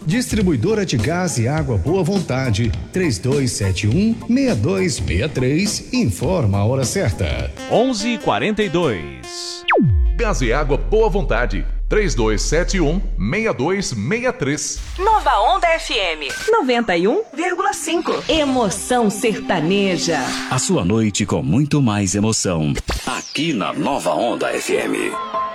Distribuidora de Gás e Água Boa Vontade, 3271-6263, informa a hora certa. 11:42. Gás e Água Boa Vontade, 3271-6263. Nova Onda FM 91,5. Emoção sertaneja. A sua noite com muito mais emoção. Aqui na Nova Onda FM.